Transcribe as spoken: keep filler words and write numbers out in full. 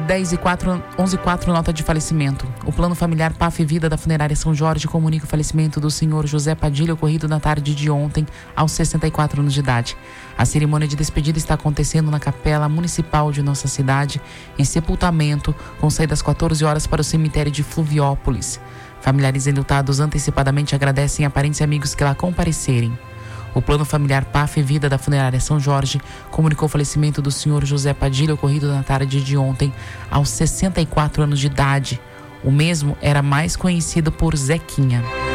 dez e quatro, onze e quatro, nota de falecimento. O plano familiar P A F Vida da Funerária São Jorge comunica o falecimento do senhor José Padilha, ocorrido na tarde de ontem, aos sessenta e quatro anos de idade. A cerimônia de despedida está acontecendo na Capela Municipal de nossa cidade e sepultamento com saída às quatorze horas para o cemitério de Fluviópolis. Familiares enlutados antecipadamente agradecem a parentes e amigos que lá comparecerem. O plano familiar P A F Vida da Funerária São Jorge comunicou o falecimento do senhor José Padilha, ocorrido na tarde de ontem, aos sessenta e quatro anos de idade. O mesmo era mais conhecido por Zequinha.